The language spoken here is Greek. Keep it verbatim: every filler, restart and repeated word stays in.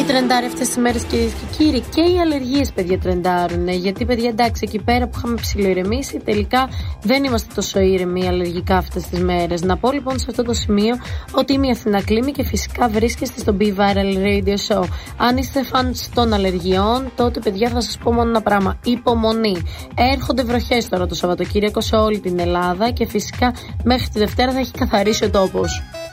τρεντάρει αυτές τις μέρες, κυρίες και κύριοι, και οι αλλεργίες, παιδιά, τρεντάρουν. Γιατί, παιδιά, εντάξει, εκεί πέρα που είχαμε ψιλοειρεμήσει, τελικά δεν είμαστε τόσο ήρεμοι αλλεργικά αυτές τις μέρες. Να πω λοιπόν σε αυτό το σημείο ότι είμαι η Αθηνά Κλίμη και φυσικά βρίσκεστε στο Be Viral Radio Show. Αν είστε fans των αλλεργιών, τότε, παιδιά, θα σας πω μόνο ένα πράγμα. Υπομονή. Έρχονται βροχές τώρα το Σαββατοκύριακο σε όλη την Ελλάδα και φυσικά μέχρι τη Δευτέρα θα έχει καθαρίσει ο τόπος.